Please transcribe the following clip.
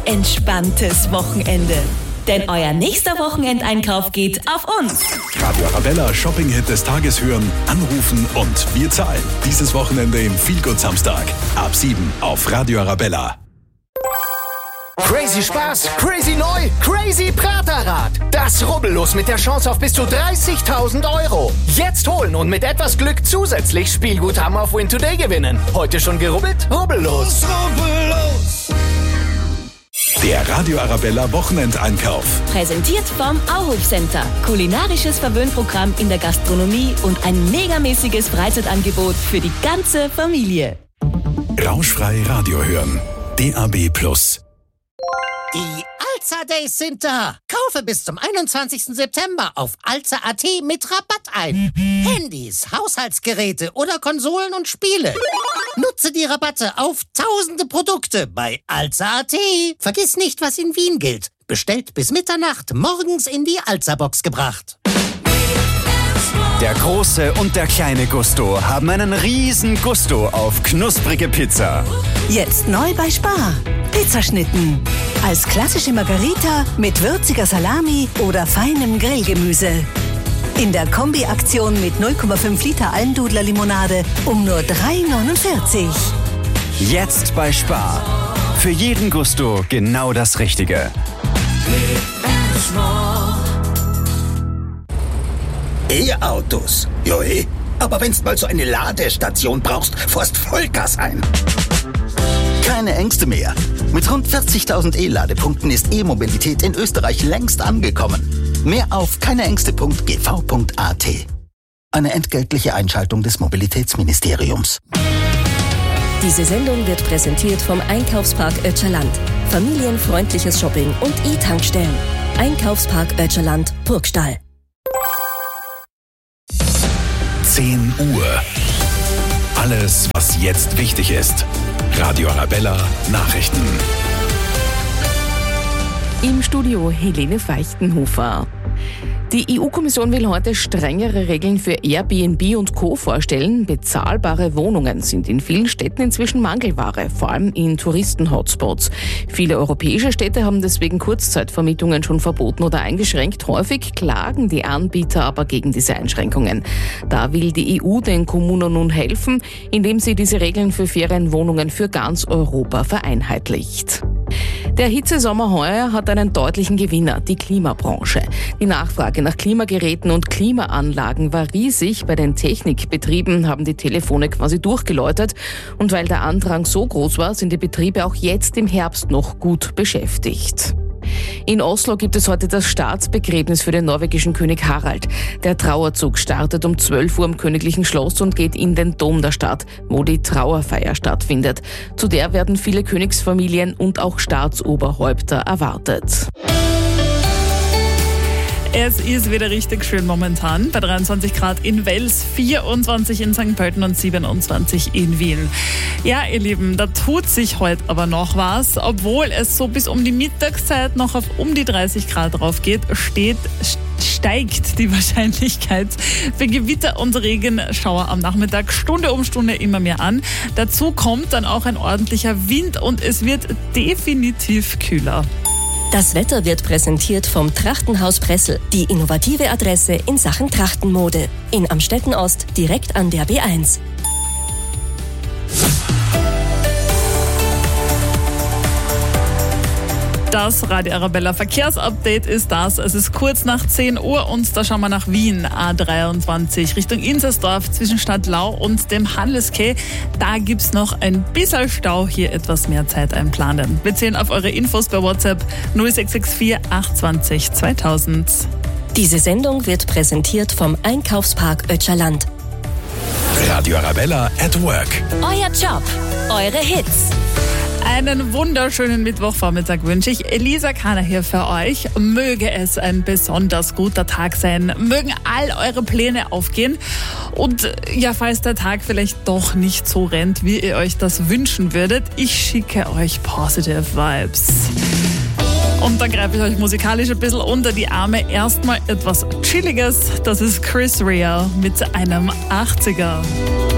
entspanntes Wochenende. Denn euer nächster Wochenendeinkauf geht auf uns. Radio Arabella Shopping-Hit des Tages hören, anrufen und wir zahlen. Dieses Wochenende im Feelgood Samstag. Ab 7 auf Radio Arabella. Crazy Spaß, crazy neu, crazy Praterrad. Das Rubbellos mit der Chance auf bis zu 30.000 Euro. Jetzt holen und mit etwas Glück zusätzlich Spielguthaben auf Win Today gewinnen. Heute schon gerubbelt? Rubbellos. Rubbellos. Der Radio Arabella Wochenendeinkauf. Präsentiert vom Auhof Center. Kulinarisches Verwöhnprogramm in der Gastronomie und ein megamäßiges Freizeitangebot für die ganze Familie. Rauschfrei Radio hören. DAB+. Die Alza Days sind da. Kaufe bis zum 21. September auf alza.at mit Rabatt ein. Handys, Haushaltsgeräte oder Konsolen und Spiele. Nutze die Rabatte auf tausende Produkte bei alza.at. Vergiss nicht, was in Wien gilt. Bestellt bis Mitternacht, morgens in die Alza-Box gebracht. Der große und der kleine Gusto haben einen riesen Gusto auf knusprige Pizza. Jetzt neu bei Spar. Pizzaschnitten. Als klassische Margarita mit würziger Salami oder feinem Grillgemüse. In der Kombi-Aktion mit 0,5 Liter Almdudler-Limonade um nur 3,49. Jetzt bei Spar. Für jeden Gusto genau das Richtige. E-Autos. Joe, aber wenn's mal so eine Ladestation brauchst, fährst Vollgas ein. Keine Ängste mehr. Mit rund 40.000 E-Ladepunkten ist E-Mobilität in Österreich längst angekommen. Mehr auf keineängste.gv.at. Eine entgeltliche Einschaltung des Mobilitätsministeriums. Diese Sendung wird präsentiert vom Einkaufspark Ötscherland. Familienfreundliches Shopping und E-Tankstellen. Einkaufspark Ötscherland, Burgstall. 10 Uhr. Alles, was jetzt wichtig ist. Radio Arabella Nachrichten. Im Studio Helene Feichtenhofer. Die EU-Kommission will heute strengere Regeln für Airbnb und Co. vorstellen. Bezahlbare Wohnungen sind in vielen Städten inzwischen Mangelware, vor allem in Touristen-Hotspots. Viele europäische Städte haben deswegen Kurzzeitvermietungen schon verboten oder eingeschränkt. Häufig klagen die Anbieter aber gegen diese Einschränkungen. Da will die EU den Kommunen nun helfen, indem sie diese Regeln für Ferienwohnungen für ganz Europa vereinheitlicht. Der Hitzesommer heuer hat einen deutlichen Gewinner, die Klimabranche. Die Nachfrage nach Klimageräten und Klimaanlagen war riesig. Bei den Technikbetrieben haben die Telefone quasi durchgeläutet. Und weil der Andrang so groß war, sind die Betriebe auch jetzt im Herbst noch gut beschäftigt. In Oslo gibt es heute das Staatsbegräbnis für den norwegischen König Harald. Der Trauerzug startet um 12 Uhr am Königlichen Schloss und geht in den Dom der Stadt, wo die Trauerfeier stattfindet. Zu der werden viele Königsfamilien und auch Staatsoberhäupter erwartet. Es ist wieder richtig schön momentan. Bei 23 Grad in Wels, 24 in St. Pölten und 27 in Wien. Ja, ihr Lieben, da tut sich heute aber noch was. Obwohl es so bis um die Mittagszeit noch auf um die 30 Grad drauf geht, steigt die Wahrscheinlichkeit für Gewitter und Regenschauer am Nachmittag Stunde um Stunde immer mehr an. Dazu kommt dann auch ein ordentlicher Wind und es wird definitiv kühler. Das Wetter wird präsentiert vom Trachtenhaus Pressel, die innovative Adresse in Sachen Trachtenmode. In Amstetten Ost, direkt an der B1. Das Radio Arabella Verkehrsupdate ist das. Es ist kurz nach 10 Uhr und da schauen wir nach Wien, A23, Richtung Inzersdorf zwischen Stadtlau und dem Handelskeh. Da gibt's noch ein bisschen Stau, hier etwas mehr Zeit einplanen. Wir zählen auf eure Infos bei WhatsApp 0664 820 2000. Diese Sendung wird präsentiert vom Einkaufspark Ötscherland. Radio Arabella at Work. Euer Job, eure Hits. Einen wunderschönen Mittwochvormittag wünsche ich. Elisa Kahner hier für euch. Möge es ein besonders guter Tag sein. Mögen all eure Pläne aufgehen. Und ja, falls der Tag vielleicht doch nicht so rennt, wie ihr euch das wünschen würdet, ich schicke euch positive Vibes. Und dann greife ich euch musikalisch ein bisschen unter die Arme. Erstmal etwas Chilliges. Das ist Chris Rea mit einem 80er.